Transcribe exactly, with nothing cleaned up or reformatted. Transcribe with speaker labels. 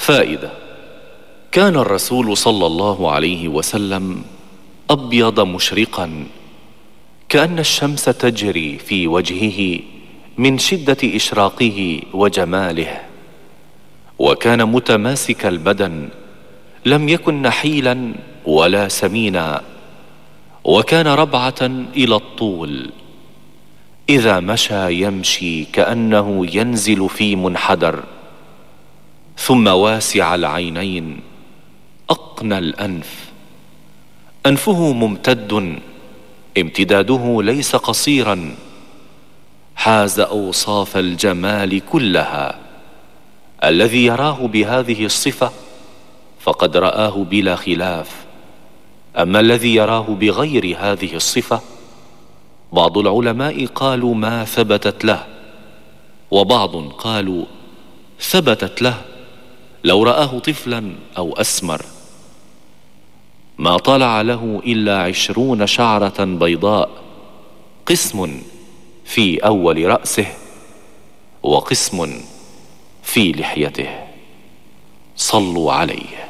Speaker 1: فائدة: كان الرسول صلى الله عليه وسلم أبيض مشرقا، كأن الشمس تجري في وجهه من شدة إشراقه وجماله، وكان متماسك البدن، لم يكن نحيلا ولا سمينا، وكان ربعة إلى الطول، إذا مشى يمشي كأنه ينزل في منحدر، ثم واسع العينين، أقنى الأنف، أنفه ممتد، امتداده ليس قصيرا، حاز أوصاف الجمال كلها. الذي يراه بهذه الصفة فقد رآه بلا خلاف، أما الذي يراه بغير هذه الصفة، بعض العلماء قالوا ما ثبتت له، وبعض قالوا ثبتت له لو رآه طفلا أو أسمر. ما طلع له إلا عشرون شعرة بيضاء، قسم في أول رأسه وقسم في لحيته. صلوا عليه.